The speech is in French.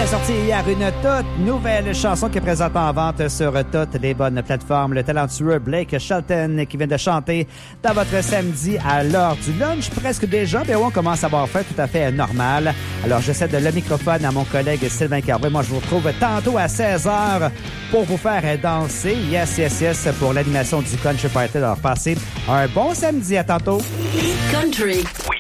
a sorti hier une toute nouvelle chanson qui est présente en vente sur toutes les bonnes plateformes. Le talentueux Blake Shelton qui vient de chanter dans votre samedi à l'heure du lunch. Presque déjà, mais on commence à avoir fait tout à fait normal. Alors, je cède le microphone à mon collègue Sylvain Carbré. Moi, je vous retrouve tantôt à 16h pour vous faire danser. Yes, yes, yes, pour l'animation du Country Party. Alors, passez un bon samedi. À tantôt. Country. We